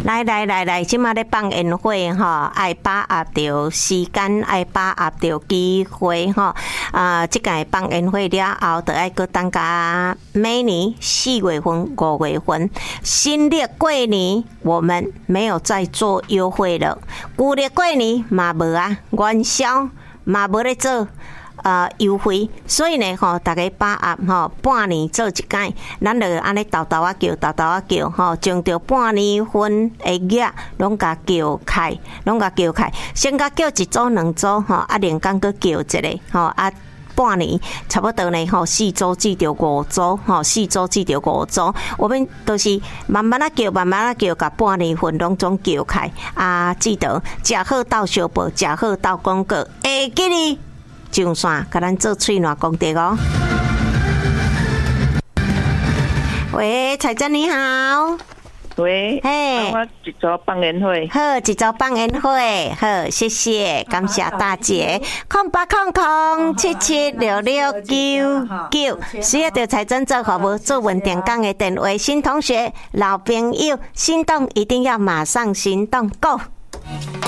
来，即马咧放烟火吼，爱把握着时间，爱把握着机会吼。即个放烟火了后，就爱搁等甲每年4月份、5月份，新历过年我们没有再做优惠了，旧历过年嘛无啊，元宵嘛无咧做。优惠，所以呢，大家把握半年做一届，咱就安尼豆豆啊叫吼，将着半年份的额拢甲叫开，先甲叫一组2组连工搁叫一个半年差不多呢4组至到5组4组至到5组，我们都是慢慢叫，甲半年份拢总叫开记得食好斗相报，食好斗广告，会记哩。上线，甲咱做喙暖功德哦。喂，彩珍你好。 喂， 嘿， 我一组放烟火。 好，一组放烟火，好，谢谢，感谢大姐。0800776699，需要着彩珍做服务，做文电讲的电话，新同学、老朋友，心动一定要马上行动 ，Go！